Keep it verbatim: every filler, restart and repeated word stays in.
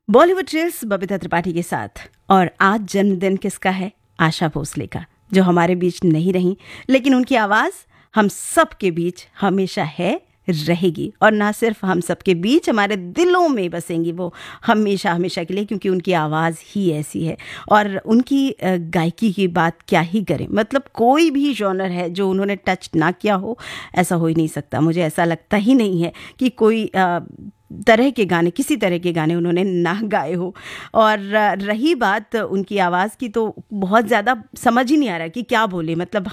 Bollywood reels Babita Tripathi के साथ। और आज जन्मदिन किसका है? आशा भोसले का, जो हमारे बीच नहीं रही, लेकिन उनकी आवाज़ हम सब के बीच हमेशा है, रहेगी। और ना सिर्फ हम सब के बीच, हमारे दिलों में बसेंगी वो हमेशा हमेशा के लिए, क्योंकि उनकी आवाज़ ही ऐसी है। और उनकी गायकी की बात क्या ही करें, मतलब कोई भी जॉनर है जो उन्होंने टच ना किया हो, ऐसा हो ही नहीं सकता। मुझे ऐसा लगता ही नहीं है कि कोई आ, तरह के गाने, किसी तरह के गाने उन्होंने ना गाए हो। और रही बात उनकी आवाज़ की, तो बहुत ज़्यादा समझ ही नहीं आ रहा कि क्या बोले, मतलब